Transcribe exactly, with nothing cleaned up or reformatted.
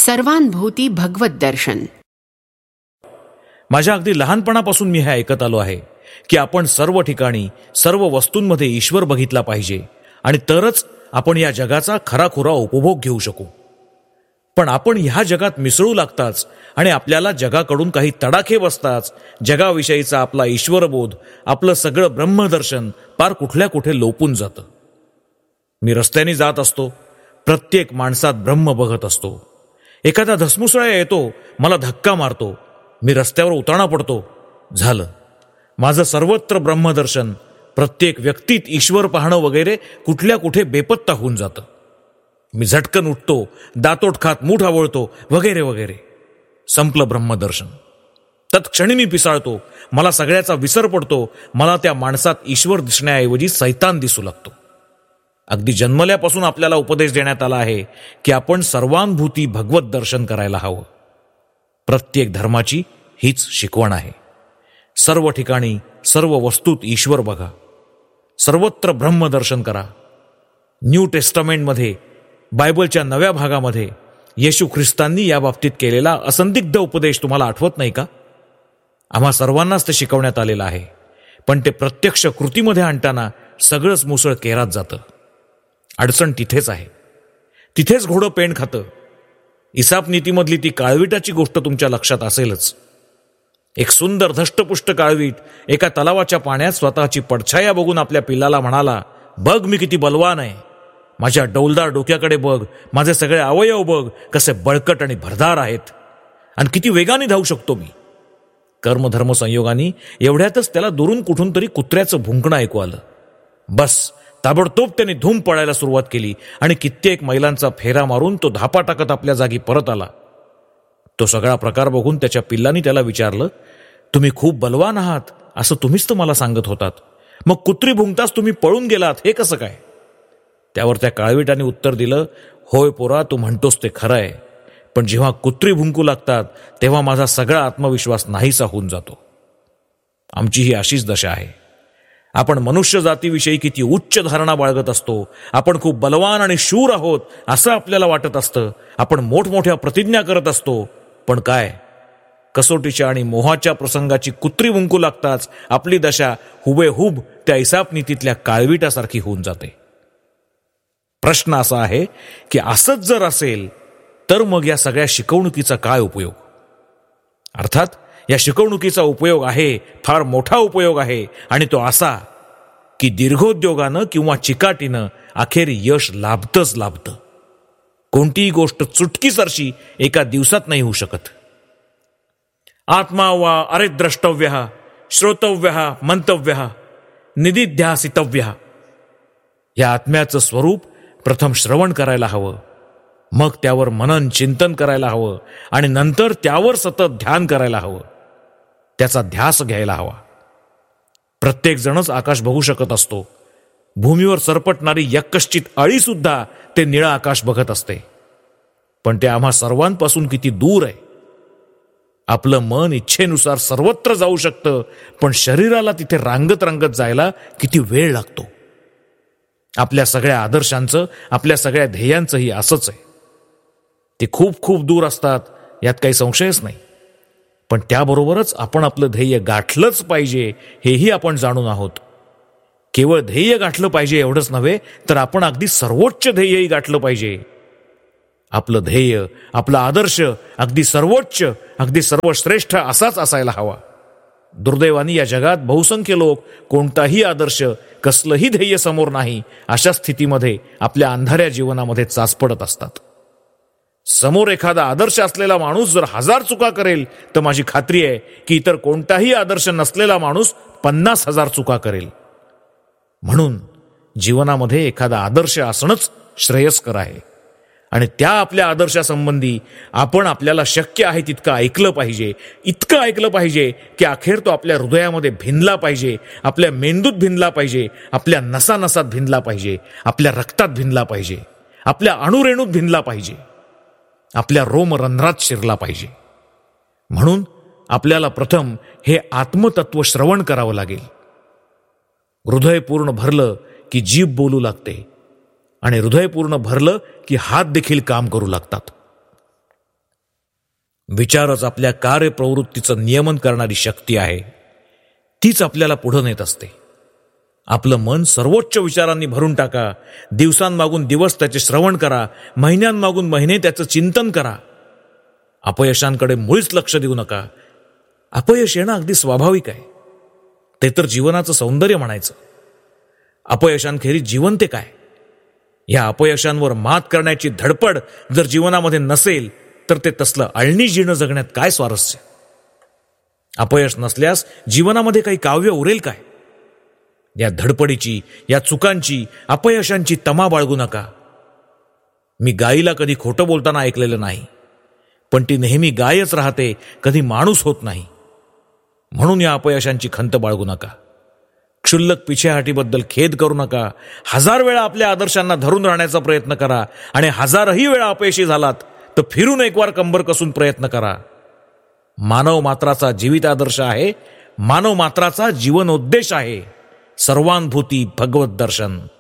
सर्वानुभूती भगवत दर्शन. माझ्या अगदी लहानपणापासून मी हे ऐकत आलो आहे की आपण सर्व ठिकाणी सर्व वस्तूंमध्ये ईश्वर बघितला पाहिजे आणि तरच आपण या जगाचा खराखुरा उपभोग घेऊ शकू. पण आपण ह्या जगात मिसळू लागताच आणि आपल्याला जगाकडून काही तडाखे बसताच जगाविषयीचा आपला ईश्वरबोध, आपलं सगळं ब्रह्मदर्शन पार कुठल्या कुठे लोपून जातं. मी रस्त्याने जात असतो, प्रत्येक माणसात ब्रह्म बघत असतो. एखादा धसमुसळा येतो, मला धक्का मारतो, मी रस्त्यावर उताणा पडतो. झालं, माझं सर्वत्र ब्रह्मदर्शन, प्रत्येक व्यक्तीत ईश्वर पाहणं वगैरे कुठल्या कुठे बेपत्ता होऊन जातं. मी झटकन उठतो, दातोट खात मूठ आवळतो वगैरे वगैरे. संपलं ब्रह्मदर्शन. तत्क्षणी मी पिसाळतो, मला सगळ्याचा विसर पडतो. मला त्या माणसात ईश्वर दिसण्याऐवजी सैतान दिसू लागतो. अगदी जन्मल्यापासून आपल्याला उपदेश देण्यात आला आहे की आपण सर्वानुभूती भगवत दर्शन करायला हवं. प्रत्येक धर्माची हीच शिकवण आहे. सर्व ठिकाणी सर्व वस्तूत ईश्वर बघा, सर्वत्र ब्रह्मदर्शन करा. न्यू टेस्टामेंटमध्ये, बायबलच्या नव्या भागामध्ये येशू ख्रिस्तांनी या बाबतीत केलेला असंदिग्ध उपदेश तुम्हाला आठवत नाही का? आम्हा सर्वांनाच ते शिकवण्यात आलेलं आहे, पण ते प्रत्यक्ष कृतीमध्ये आणताना सगळंच मुसळ केरात जातं. अडचण तिथेच आहे. तिथेच घोडं पेंड खातं. इसाप नीतीमधली ती काळविटाची गोष्ट तुमच्या लक्षात असेलच. एक सुंदर धष्टपुष्ट काळवीट एका तलावाच्या पाण्यात स्वतःची पडछाया बघून आपल्या पिल्लाला म्हणाला, बघ मी किती बलवान आहे, माझ्या डौलदार डोक्याकडे बघ, माझे सगळे अवयव बघ कसे बळकट आणि भरदार आहेत, आणि किती वेगाने धावू शकतो मी. कर्मधर्म संयोगाने एवढ्यातच त्याला दुरून कुठून तरी कुत्र्याचं भुंकणं ऐकू आलं. बस, ताबडतोब त्याने धूम पडायला सुरुवात केली आणि कित्येक मैलांचा फेरा मारून तो धापा टाकत आपल्या जागी परत आला. तो सगळा प्रकार बघून त्याच्या पिल्लांनी त्याला विचारलं, तुम्ही खूप बलवान आहात असं तुम्हीच तर मला सांगत होतात, मग कुत्री भुंकताच तुम्ही पळून गेलात, हे कसं काय? त्यावर त्या काळविटाने उत्तर दिलं, होय पोरा, तू म्हणतोस ते खरं आहे, पण जेव्हा कुत्री भुंकू लागतात तेव्हा माझा सगळा आत्मविश्वास नाहीसा होऊन जातो. आमची ही अशीच दशा आहे. आपण मनुष्य जातीविषयी किती उच्च धारणा बाळगत असतो. आपण खूप बलवान आणि शूर आहोत असं आपल्याला वाटत असतं. आपण मोठमोठ्या प्रतिज्ञा करत असतो, पण काय, कसोटीच्या आणि मोहाच्या प्रसंगाची कुत्री भुंकू लागताच आपली दशा हुबेहूब त्या इसाप नीतीतल्या काळविटासारखी होऊन जाते. प्रश्न असा आहे की असंच जर असेल तर मग या सगळ्या शिकवणुकीचा काय उपयोग? अर्थात या शिकवणुकीचा उपयोग आहे, फार मोठा उपयोग आहे, आणि तो असा की दीर्घोद्योगानं किंवा चिकाटीनं अखेर यश लाभतच लाभतं. कोणतीही गोष्ट चुटकीसरशी एका दिवसात नाही होऊ शकत. आत्मा वा अरे द्रष्टव्य श्रोतव्य मंतव्य निदिध्यासितव्य. या आत्म्याचं स्वरूप प्रथम श्रवण करायला हवं, मग त्यावर मनन चिंतन करायला हवं, आणि नंतर त्यावर सतत ध्यान करायला हवं, त्याचा ध्यास घ्यायला हवा. प्रत्येक जणच आकाश बघू शकत असतो. भूमीवर सरपटणारी यक्कश्चित अळी सुद्धा ते निळं आकाश बघत असते, पण ते आम्हा सर्वांपासून किती दूर आहे. आपलं मन इच्छेनुसार सर्वत्र जाऊ शकतं, पण शरीराला तिथे रांगत रांगत जायला किती वेळ लागतो. आपल्या सगळ्या आदर्शांचं, आपल्या सगळ्या ध्येयांचंही असंच आहे. ते खूप खूप दूर असतात, यात काही संशयच नाही. पण त्याबरोबरच आपण आपलं ध्येय गाठलंच पाहिजे हेही आपण जाणून आहोत. केवळ ध्येय गाठलं पाहिजे एवढंच नव्हे, तर आपण अगदी सर्वोच्च ध्येयही गाठलं पाहिजे. आपलं ध्येय, आपला आदर्श अगदी सर्वोच्च, अगदी सर्वश्रेष्ठ असाच असायला हवा. दुर्दैवाने या जगात बहुसंख्य लोक कोणताही आदर्श, कसलंही ध्येय समोर नाही अशा स्थितीमध्ये आपल्या अंधाऱ्या जीवनामध्ये चाचपडत असतात. समोर एखादा आदर्श असलेला माणूस जर हजार चुका करेल तर माझी खात्री आहे की इतर कोणताही आदर्श नसलेला माणूस पन्नास हजार चुका करेल. म्हणून जीवनामध्ये एखादा आदर्श असणंच श्रेयस्कर आहे, आणि त्या आपल्या आदर्शासंबंधी आपण आपल्याला शक्य आहे तितकं ऐकलं पाहिजे. इतकं ऐकलं पाहिजे की अखेर तो आपल्या हृदयामध्ये भिनला पाहिजे, आपल्या मेंदूत भिनला पाहिजे, आपल्या नसानसात भिनला पाहिजे, आपल्या रक्तात भिनला पाहिजे, आपल्या अणुरेणूत भिनला पाहिजे, आपल्या रोमरंध्रात शिरला पाहिजे. म्हणून आपल्याला प्रथम हे आत्मतत्व श्रवण करावं लागेल. हृदय पूर्ण भरलं की जीभ बोलू लागते, आणि हृदय पूर्ण भरलं की हात देखील काम करू लागतात. विचारच आपल्या कार्यप्रवृत्तीचं नियमन करणारी शक्ती आहे. तीच आपल्याला पुढं नेत असते. आपलं मन सर्वोच्च विचारांनी भरून टाका. दिवसांमागून दिवस त्याचे श्रवण करा. महिन्यांमागून महिने त्याचं चिंतन करा. अपयशांकडे मुळीच लक्ष देऊ नका. अपयश येणं अगदी स्वाभाविक आहे. ते तर जीवनाचं सौंदर्य म्हणायचं. अपयशांखेरीज जीवन ते काय? या अपयशांवर मात करण्याची धडपड जर जीवनामध्ये नसेल तर ते तसलं अळणी जीर्ण जगण्यात काय स्वारस्य? अपयश नसल्यास जीवनामध्ये काही काव्य उरेल काय? या धडपडीची, या चुकांची, अपयशांची तमा बाळगू नका. मी गायीला कधी खोटं बोलताना ऐकलेलं नाही, पण ती नेहमी गायच राहते, कधी माणूस होत नाही. म्हणून या अपयशांची खंत बाळगू नका. क्षुल्लक पिछेहाटीबद्दल खेद करू नका. हजार वेळा आपल्या आदर्शांना धरून राहण्याचा प्रयत्न करा आणि हजारही वेळा अपयशी झालात तर फिरून एक वार कंबर कसून प्रयत्न करा. मानव मात्राचा जीवित आदर्श आहे. मानव मात्राचा जीवनोद्देश आहे. सर्वानुभूती भगवत दर्शन.